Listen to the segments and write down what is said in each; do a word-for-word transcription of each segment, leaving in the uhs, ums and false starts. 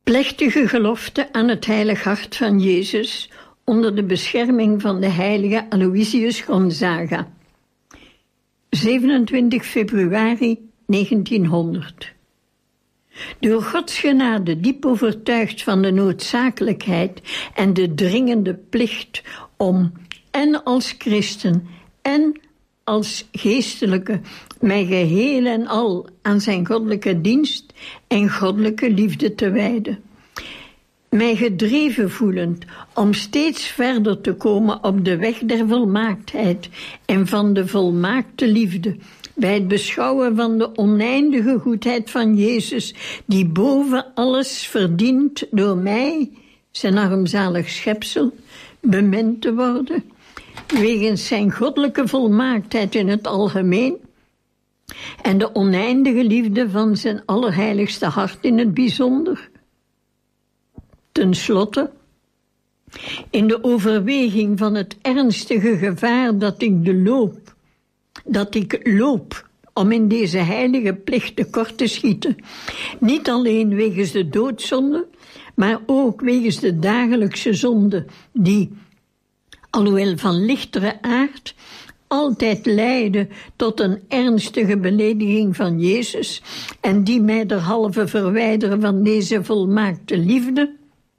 Plechtige gelofte aan het heilig hart van Jezus onder de bescherming van de heilige Aloysius Gonzaga. zevenentwintig februari negentienhonderd. Door Gods genade diep overtuigd van de noodzakelijkheid en de dringende plicht om en als christen en als geestelijke mij geheel en al aan zijn goddelijke dienst en goddelijke liefde te wijden. Mij gedreven voelend om steeds verder te komen op de weg der volmaaktheid en van de volmaakte liefde, bij het beschouwen van de oneindige goedheid van Jezus, die boven alles verdient door mij, zijn armzalig schepsel, bemind te worden, wegens zijn goddelijke volmaaktheid in het algemeen en de oneindige liefde van zijn allerheiligste hart in het bijzonder. Ten slotte, in de overweging van het ernstige gevaar dat ik de loop, dat ik loop om in deze heilige plicht tekort te schieten, niet alleen wegens de doodzonde, maar ook wegens de dagelijkse zonde, die, alhoewel van lichtere aard, altijd leiden tot een ernstige belediging van Jezus en die mij derhalve verwijderen van deze volmaakte liefde.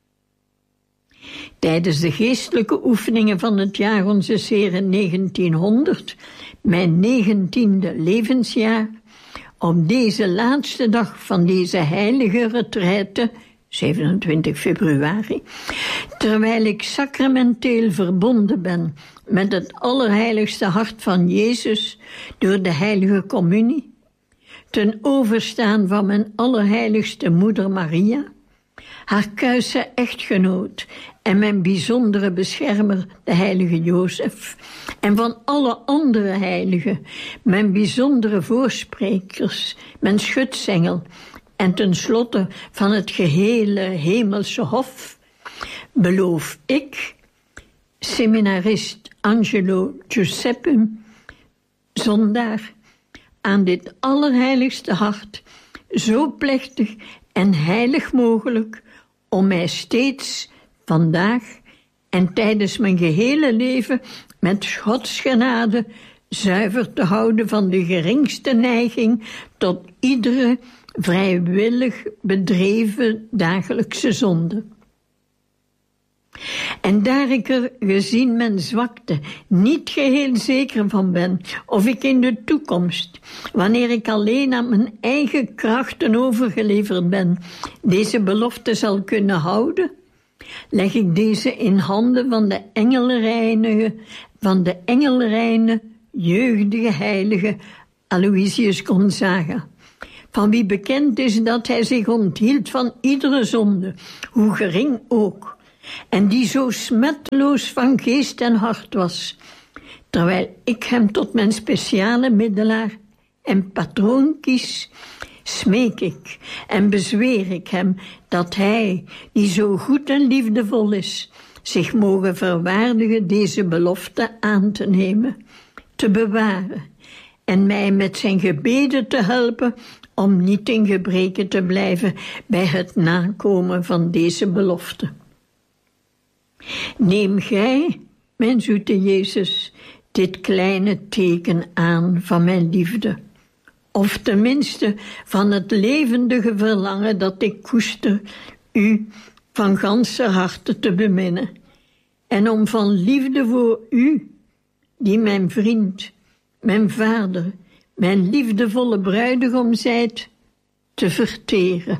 Tijdens de geestelijke oefeningen van het jaar Onzes Heeren negentienhonderd, mijn negentiende levensjaar, op deze laatste dag van deze heilige retraite, zevenentwintig februari, terwijl ik sacramenteel verbonden ben met het allerheiligste hart van Jezus door de heilige communie, ten overstaan van mijn allerheiligste moeder Maria, haar kuise echtgenoot en mijn bijzondere beschermer, de heilige Jozef, en van alle andere heiligen, mijn bijzondere voorsprekers, mijn schutsengel, en tenslotte van het gehele hemelse hof, beloof ik, seminarist Angelo Giuseppe, zondaar, aan dit allerheiligste hart, zo plechtig en heilig mogelijk, om mij steeds, vandaag en tijdens mijn gehele leven, met Gods genade, zuiver te houden van de geringste neiging tot iedere vrijwillig bedreven dagelijkse zonde. En daar ik er, gezien mijn zwakte, niet geheel zeker van ben of ik in de toekomst, wanneer ik alleen aan mijn eigen krachten overgeleverd ben, deze belofte zal kunnen houden, leg ik deze in handen van de engelreine, van de engelreine, jeugdige heilige Aloysius Gonzaga, van wie bekend is dat hij zich onthield van iedere zonde, hoe gering ook, en die zo smetteloos van geest en hart was, terwijl ik hem tot mijn speciale middelaar en patroon kies, smeek ik en bezweer ik hem dat hij, die zo goed en liefdevol is, zich mogen verwaardigen deze belofte aan te nemen, te bewaren en mij met zijn gebeden te helpen om niet in gebreke te blijven bij het nakomen van deze belofte. Neem gij, mijn zoete Jezus, dit kleine teken aan van mijn liefde, of tenminste van het levendige verlangen dat ik koester u van ganser harte te beminnen, en om van liefde voor u, die mijn vriend, mijn vader, mijn liefdevolle bruidegom zijt, te verteren.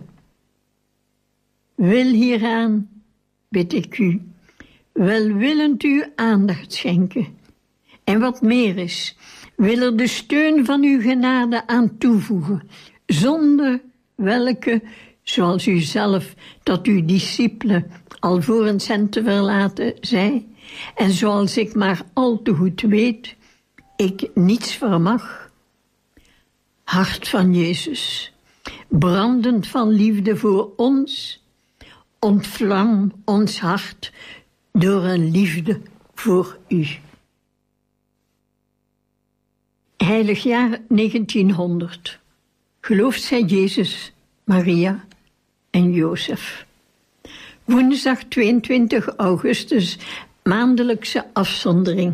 Wil hieraan, bid ik u, welwillend u aandacht schenken. En wat meer is, wil er de steun van uw genade aan toevoegen, zonder welke, zoals u zelf tot uw discipelen alvorens hen te verlaten zei, en zoals ik maar al te goed weet, ik niets vermag. Hart van Jezus, brandend van liefde voor ons, ontvlam ons hart door een liefde voor u. Heilig jaar negentienhonderd. Gelooft zij Jezus, Maria en Jozef. Woensdag tweeëntwintig augustus, maandelijkse afzondering.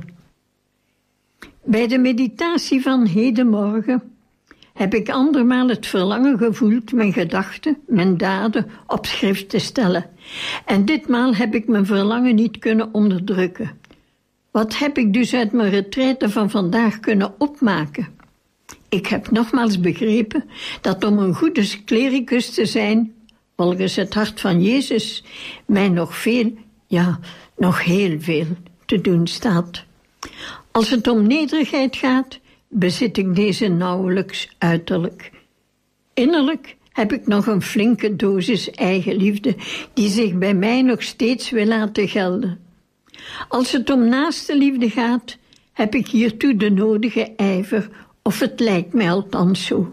Bij de meditatie van hedenmorgen heb ik andermaal het verlangen gevoeld mijn gedachten, mijn daden op schrift te stellen. En ditmaal heb ik mijn verlangen niet kunnen onderdrukken. Wat heb ik dus uit mijn retraite van vandaag kunnen opmaken? Ik heb nogmaals begrepen dat om een goede clericus te zijn, volgens het hart van Jezus, mij nog veel, ja, nog heel veel te doen staat. Als het om nederigheid gaat, bezit ik deze nauwelijks uiterlijk. Innerlijk heb ik nog een flinke dosis eigenliefde, die zich bij mij nog steeds wil laten gelden. Als het om naaste liefde gaat, heb ik hiertoe de nodige ijver, of het lijkt mij althans zo.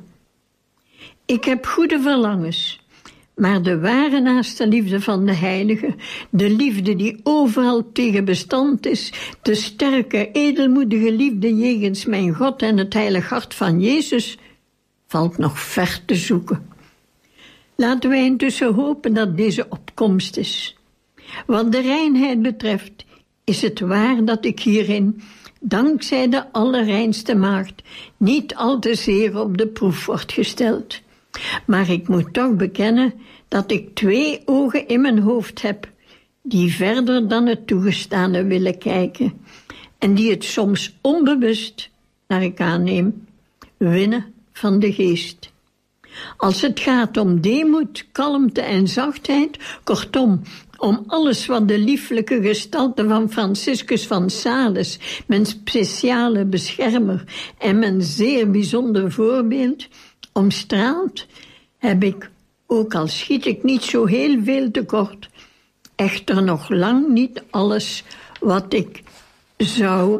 Ik heb goede verlangens, maar de ware naaste liefde van de heilige, de liefde die overal tegen bestand is, de sterke, edelmoedige liefde jegens mijn God en het heilig hart van Jezus, valt nog ver te zoeken. Laten wij intussen hopen dat deze opkomst is. Wat de reinheid betreft, is het waar dat ik hierin, dankzij de allerreinste maagd, niet al te zeer op de proef wordt gesteld. Maar ik moet toch bekennen dat ik twee ogen in mijn hoofd heb, die verder dan het toegestane willen kijken, en die het soms onbewust, naar ik aanneem, winnen van de geest. Als het gaat om deemoed, kalmte en zachtheid, kortom, om alles wat de lieflijke gestalte van Franciscus van Sales, mijn speciale beschermer en mijn zeer bijzonder voorbeeld, omstraalt, heb ik, ook al schiet ik niet zo heel veel tekort, echter nog lang niet alles wat ik zou,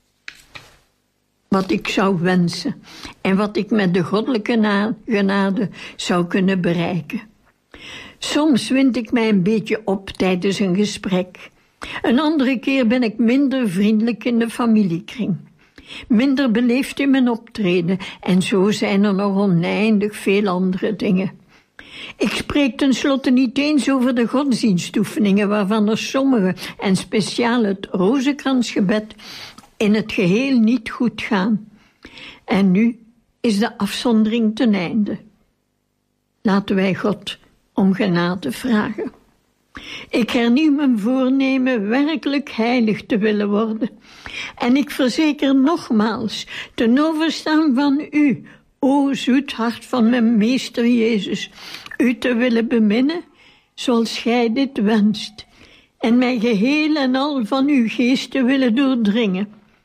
wat ik zou wensen en wat ik met de goddelijke na- genade zou kunnen bereiken. Soms wind ik mij een beetje op tijdens een gesprek. Een andere keer ben ik minder vriendelijk in de familiekring, minder beleefd in mijn optreden, en zo zijn er nog oneindig veel andere dingen. Ik spreek tenslotte niet eens over de godsdienstoefeningen, waarvan er sommige, en speciaal het rozenkransgebed, in het geheel niet goed gaan. En nu is de afzondering ten einde. Laten wij God om genade vragen. Ik hernieuw mijn voornemen werkelijk heilig te willen worden. En ik verzeker nogmaals, ten overstaan van u, o zoet hart van mijn meester Jezus, u te willen beminnen, zoals gij dit wenst, en mij geheel en al van uw geest te willen doordringen.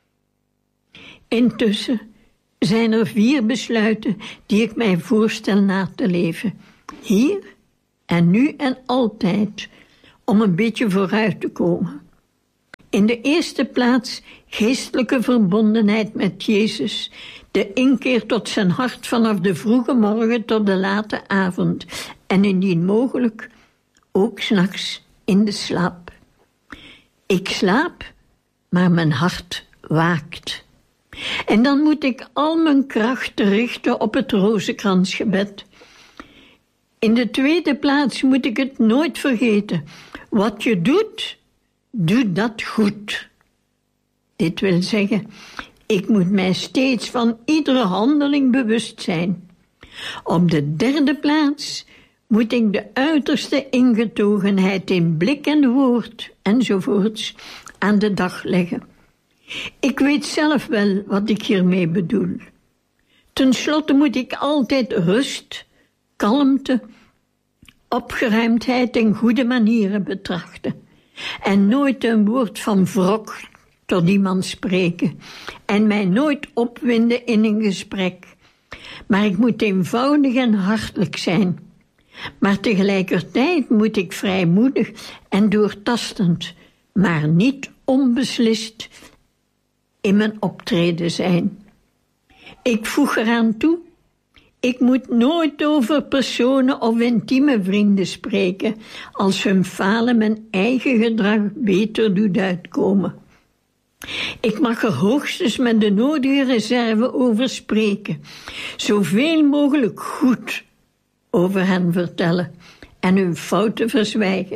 Intussen zijn er vier besluiten die ik mij voorstel na te leven, hier en nu en altijd, om een beetje vooruit te komen. In de eerste plaats geestelijke verbondenheid met Jezus, de inkeer tot zijn hart vanaf de vroege morgen tot de late avond, en indien mogelijk ook 's nachts in de slaap. Ik slaap, maar mijn hart waakt. En dan moet ik al mijn krachten richten op het rozenkransgebed. In de tweede plaats moet ik het nooit vergeten. Wat je doet, doe dat goed. Dit wil zeggen, ik moet mij steeds van iedere handeling bewust zijn. Op de derde plaats moet ik de uiterste ingetogenheid in blik en woord enzovoorts aan de dag leggen. Ik weet zelf wel wat ik hiermee bedoel. Ten slotte moet ik altijd rust, kalmte, opgeruimdheid en goede manieren betrachten. En nooit een woord van wrok tot iemand spreken. En mij nooit opwinden in een gesprek. Maar ik moet eenvoudig en hartelijk zijn. Maar tegelijkertijd moet ik vrijmoedig en doortastend, maar niet onbeslist in mijn optreden zijn. Ik voeg eraan toe, ik moet nooit over personen of intieme vrienden spreken, als hun falen mijn eigen gedrag beter doet uitkomen. Ik mag er hoogstens met de nodige reserve over spreken, zoveel mogelijk goed over hen vertellen en hun fouten verzwijgen.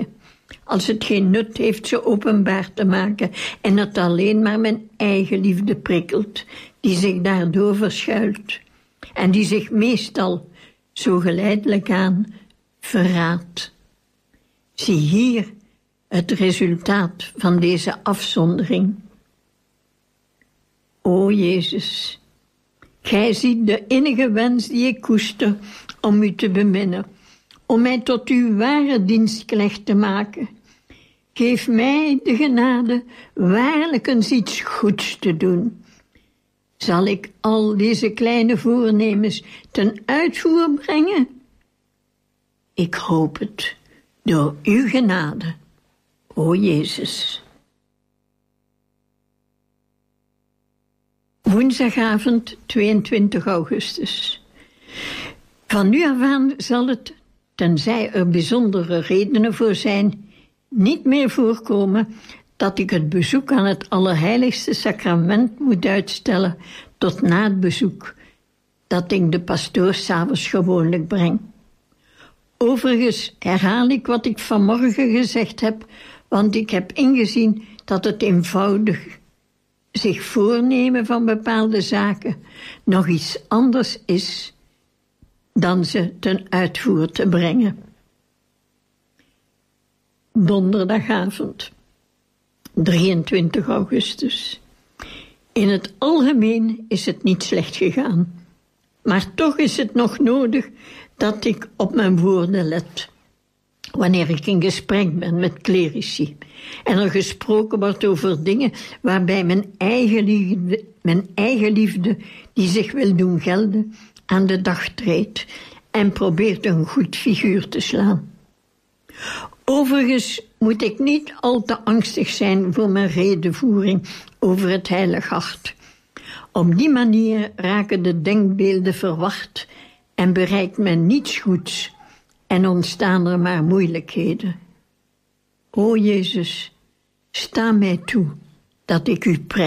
als het geen nut heeft ze openbaar te maken en het alleen maar mijn eigen liefde prikkelt, die zich daardoor verschuilt en die zich meestal zo geleidelijk aan verraadt. Zie hier het resultaat van deze afzondering. O Jezus, Gij ziet de innige wens die ik koester om u te beminnen, om mij tot uw ware dienstknecht te maken. Geef mij de genade waarlijk eens iets goeds te doen. Zal ik al deze kleine voornemens ten uitvoer brengen? Ik hoop het, door uw genade, o Jezus. Woensdagavond tweeëntwintig augustus. Van nu af aan zal het, tenzij er bijzondere redenen voor zijn, niet meer voorkomen dat ik het bezoek aan het Allerheiligste Sacrament moet uitstellen tot na het bezoek dat ik de pastoor 's avonds gewoonlijk breng. Overigens herhaal ik wat ik vanmorgen gezegd heb, want ik heb ingezien dat het eenvoudig zich voornemen van bepaalde zaken nog iets anders is dan ze ten uitvoer te brengen. Donderdagavond, drieëntwintig augustus. In het algemeen is het niet slecht gegaan, maar toch is het nog nodig dat ik op mijn woorden let. Wanneer ik in gesprek ben met clerici en er gesproken wordt over dingen waarbij mijn eigen liefde, mijn eigen liefde die zich wil doen gelden, aan de dag treedt en probeert een goed figuur te slaan. Overigens moet ik niet al te angstig zijn voor mijn redevoering over het Heilig Hart. Op die manier raken de denkbeelden verward en bereikt men niets goeds en ontstaan er maar moeilijkheden. O Jezus, sta mij toe dat ik u prijs.